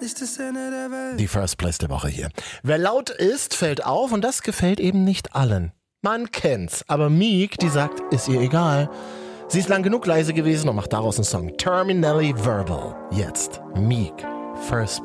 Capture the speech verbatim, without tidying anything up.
nicht das Ende der Welt. Die First Place der Woche hier. Wer laut ist, fällt auf und das gefällt eben nicht allen. Man kennt's, aber Meek, die sagt, ist ihr egal. Sie ist lang genug leise gewesen und macht daraus einen Song. Terminally Verbal. Jetzt Meek, First